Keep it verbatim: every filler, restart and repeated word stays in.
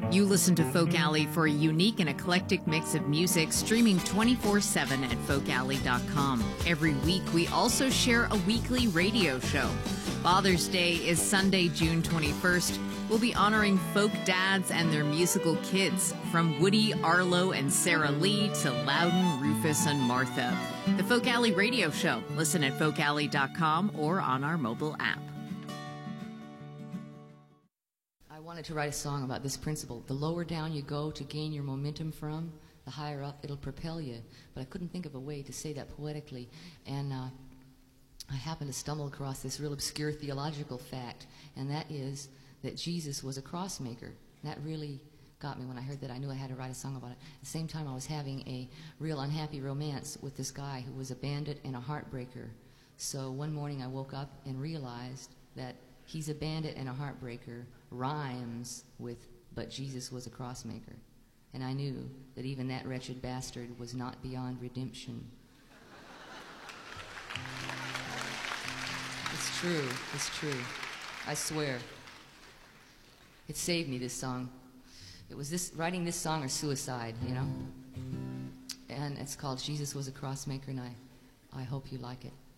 You listen to Folk Alley for a unique and eclectic mix of music, streaming twenty-four seven at folk alley dot com. Every week, we also share a weekly radio show. Father's Day is Sunday, June twenty-first. We'll be honoring folk dads and their musical kids, from Woody, Arlo, and Sarah Lee to Loudon, Rufus, and Martha. The Folk Alley Radio Show. Listen at folk alley dot com or on our mobile app. I wanted to write a song about this principle. The lower down you go to gain your momentum from, the higher up it'll propel you. But I couldn't think of a way to say that poetically. And uh, I happened to stumble across this real obscure theological fact, and that is that Jesus was a crossmaker. That really got me when I heard that. I knew I had to write a song about it. At the same time, I was having a real unhappy romance with this guy who was a bandit and a heartbreaker. So one morning I woke up and realized that he's a bandit and a heartbreaker rhymes with, but Jesus was a crossmaker. And I knew that even that wretched bastard was not beyond redemption. It's true, it's true. I swear. It saved me, this song. It was this, writing this song or suicide, you know? And it's called Jesus Was a Crossmaker, and I, I hope you like it.